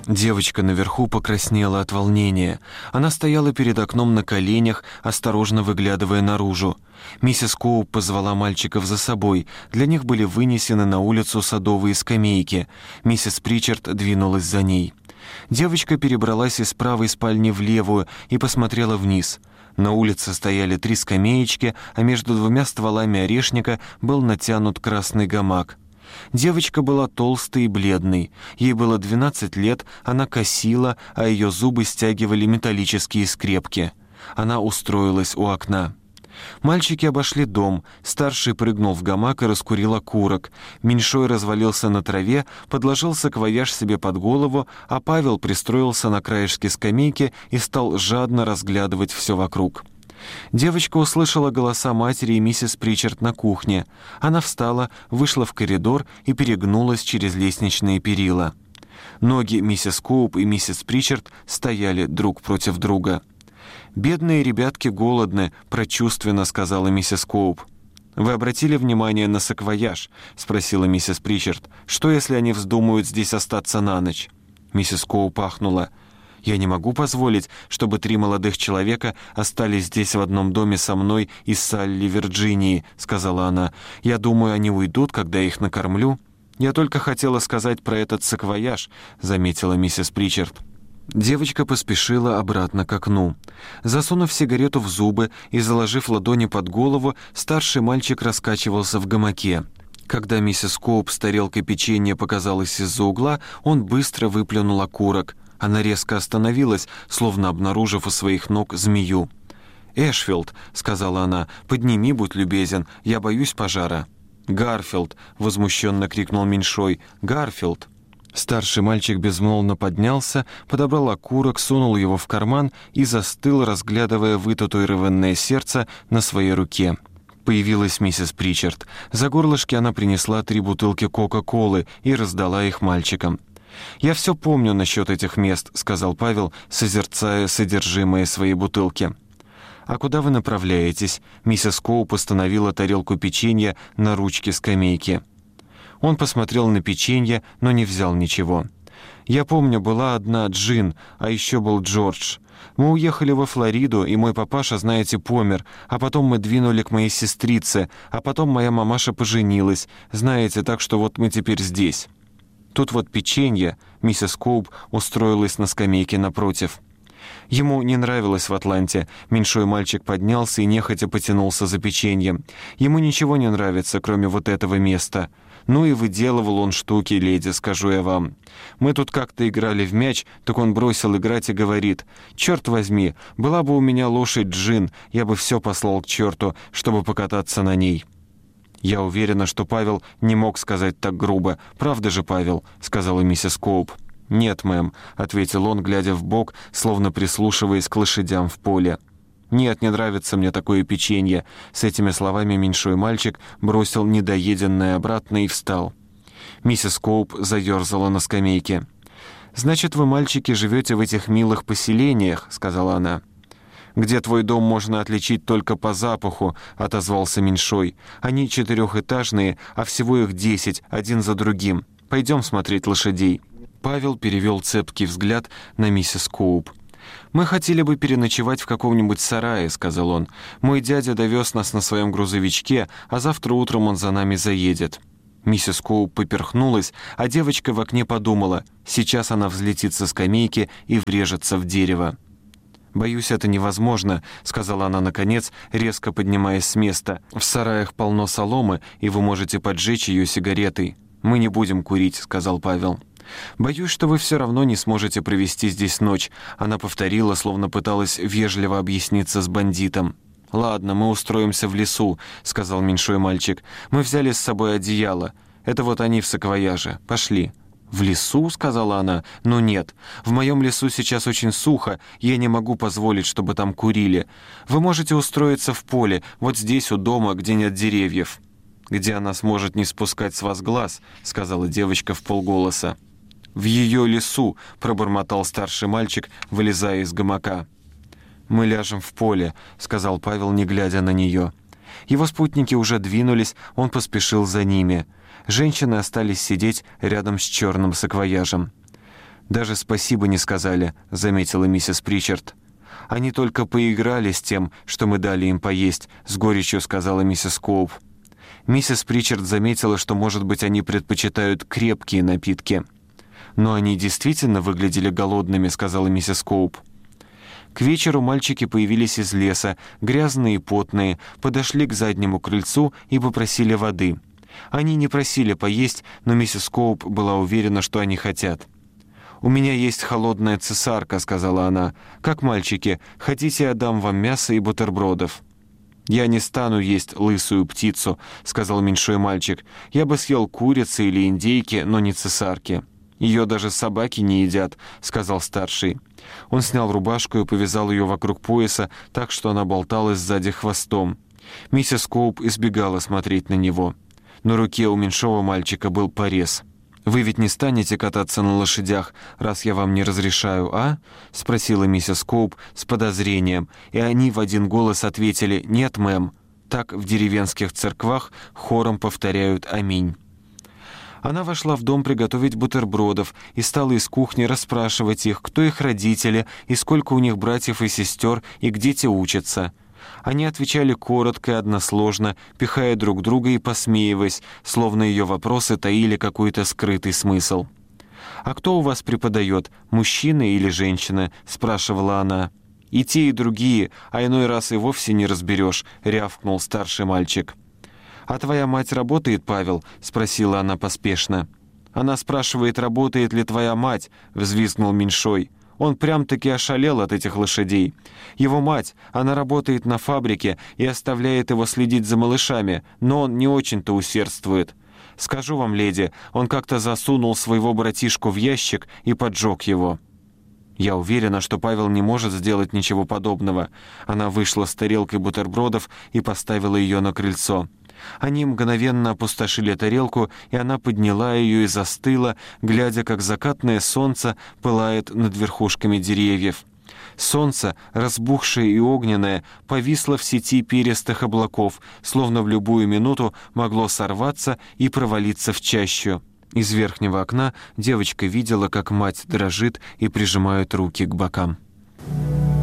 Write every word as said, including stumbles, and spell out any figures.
Девочка наверху покраснела от волнения. Она стояла перед окном на коленях, осторожно выглядывая наружу. Миссис Коуп позвала мальчиков за собой. Для них были вынесены на улицу садовые скамейки. Миссис Причард двинулась за ней. Девочка перебралась из правой спальни в левую и посмотрела вниз. На улице стояли три скамеечки, а между двумя стволами орешника был натянут красный гамак. Девочка была толстой и бледной. Ей было двенадцать лет, она косила, а ее зубы стягивали металлические скрепки. Она устроилась у окна. Мальчики обошли дом. Старший прыгнул в гамак и раскурил окурок. Меньшой развалился на траве, подложил саквояж себе под голову, а Павел пристроился на краешке скамейки и стал жадно разглядывать все вокруг. Девочка услышала голоса матери и миссис Причард на кухне. Она встала, вышла в коридор и перегнулась через лестничные перила. Ноги миссис Коуп и миссис Причард стояли друг против друга. «Бедные ребятки голодны», — прочувственно сказала миссис Коуп. «Вы обратили внимание на саквояж?» — спросила миссис Причард. «Что, если они вздумают здесь остаться на ночь?» Миссис Коуп ахнула. «Я не могу позволить, чтобы три молодых человека остались здесь в одном доме со мной из Салли, Вирджинии», — сказала она. «Я думаю, они уйдут, когда их накормлю». «Я только хотела сказать про этот саквояж», — заметила миссис Причард. Девочка поспешила обратно к окну. Засунув сигарету в зубы и заложив ладони под голову, старший мальчик раскачивался в гамаке. Когда миссис Коуп с тарелкой печенья показалась из-за угла, он быстро выплюнул окурок. Она резко остановилась, словно обнаружив у своих ног змею. «Эшфилд», — сказала она, — «подними, будь любезен, я боюсь пожара». «Гарфилд», — возмущенно крикнул меньшой, — «Гарфилд». Старший мальчик безмолвно поднялся, подобрал окурок, сунул его в карман и застыл, разглядывая вытатуированное сердце на своей руке. Появилась миссис Причард. За горлышки она принесла три бутылки Кока-Колы и раздала их мальчикам. «Я все помню насчет этих мест», — сказал Павел, созерцая содержимое своей бутылки. «А куда вы направляетесь?» Миссис Коуп установила тарелку печенья на ручке скамейки. Он посмотрел на печенье, но не взял ничего. «Я помню, была одна Джин, а еще был Джордж. Мы уехали во Флориду, и мой папаша, знаете, помер, а потом мы двинули к моей сестрице, а потом моя мамаша поженилась, знаете, так что вот мы теперь здесь». Тут вот печенье, миссис Коуп устроилась на скамейке напротив. Ему не нравилось в Атланте. Меньшой мальчик поднялся и нехотя потянулся за печеньем. Ему ничего не нравится, кроме вот этого места. Ну и выделывал он штуки, леди, скажу я вам. Мы тут как-то играли в мяч, так он бросил играть и говорит: «Черт возьми, была бы у меня лошадь Джин, я бы все послал к черту, чтобы покататься на ней». «Я уверена, что Павел не мог сказать так грубо. Правда же, Павел?» — сказала миссис Коуп. «Нет, мэм», — ответил он, глядя вбок, словно прислушиваясь к лошадям в поле. «Нет, не нравится мне такое печенье». С этими словами меньшой мальчик бросил недоеденное обратно и встал. Миссис Коуп заерзала на скамейке. «Значит, вы, мальчики, живете в этих милых поселениях», — сказала она. «Где твой дом можно отличить только по запаху», — отозвался меньшой. «Они четырехэтажные, а всего их десять, один за другим. Пойдем смотреть лошадей». Павел перевел цепкий взгляд на миссис Коуп. «Мы хотели бы переночевать в каком-нибудь сарае», — сказал он. «Мой дядя довез нас на своем грузовичке, а завтра утром он за нами заедет». Миссис Коуп поперхнулась, а девочка в окне подумала: сейчас она взлетит со скамейки и врежется в дерево. «Боюсь, это невозможно», — сказала она наконец, резко поднимаясь с места. «В сараях полно соломы, и вы можете поджечь ее сигаретой». «Мы не будем курить», — сказал Павел. «Боюсь, что вы все равно не сможете провести здесь ночь», — она повторила, словно пыталась вежливо объясниться с бандитом. «Ладно, мы устроимся в лесу», — сказал меньшой мальчик. «Мы взяли с собой одеяло. Это вот они в саквояже. Пошли». «В лесу?» — сказала она. «Ну нет. В моем лесу сейчас очень сухо, и я не могу позволить, чтобы там курили. Вы можете устроиться в поле, вот здесь у дома, где нет деревьев». «Где она сможет не спускать с вас глаз», — сказала девочка вполголоса. «В ее лесу», — пробормотал старший мальчик, вылезая из гамака. «Мы ляжем в поле», — сказал Павел, не глядя на нее. Его спутники уже двинулись, он поспешил за ними. Женщины остались сидеть рядом с черным саквояжем. «Даже спасибо не сказали», — заметила миссис Причард. «Они только поиграли с тем, что мы дали им поесть», — с горечью сказала миссис Коуп. Миссис Причард заметила, что, может быть, они предпочитают крепкие напитки. «Но они действительно выглядели голодными», — сказала миссис Коуп. К вечеру мальчики появились из леса, грязные и потные, подошли к заднему крыльцу и попросили воды. Они не просили поесть, но миссис Коуп была уверена, что они хотят. «У меня есть холодная цесарка», — сказала она. «Как мальчики, хотите, я дам вам мясо и бутербродов?» «Я не стану есть лысую птицу», — сказал меньшой мальчик. «Я бы съел курицы или индейки, но не цесарки». «Ее даже собаки не едят», — сказал старший. Он снял рубашку и повязал ее вокруг пояса, так что она болталась сзади хвостом. Миссис Коуп избегала смотреть на него. На руке у меньшого мальчика был порез. «Вы ведь не станете кататься на лошадях, раз я вам не разрешаю, а?» — спросила миссис Коуп с подозрением, и они в один голос ответили «Нет, мэм». Так в деревенских церквах хором повторяют «Аминь». Она вошла в дом приготовить бутербродов и стала из кухни расспрашивать их, кто их родители и сколько у них братьев и сестер и где те учатся. Они отвечали коротко и односложно, пихая друг друга и посмеиваясь, словно ее вопросы таили какой-то скрытый смысл. «А кто у вас преподает, мужчина или женщина?» — спрашивала она. «И те, и другие, а иной раз и вовсе не разберешь», — рявкнул старший мальчик. «А твоя мать работает, Павел?» — спросила она поспешно. «Она спрашивает, работает ли твоя мать?» — взвизгнул меньшой. Он прям-таки ошалел от этих лошадей. Его мать, она работает на фабрике и оставляет его следить за малышами, но он не очень-то усердствует. Скажу вам, леди, он как-то засунул своего братишку в ящик и поджег его». «Я уверена, что Павел не может сделать ничего подобного». Она вышла с тарелкой бутербродов и поставила ее на крыльцо. Они мгновенно опустошили тарелку, и она подняла ее и застыла, глядя, как закатное солнце пылает над верхушками деревьев. Солнце, разбухшее и огненное, повисло в сети перистых облаков, словно в любую минуту могло сорваться и провалиться в чащу. Из верхнего окна девочка видела, как мать дрожит и прижимает руки к бокам.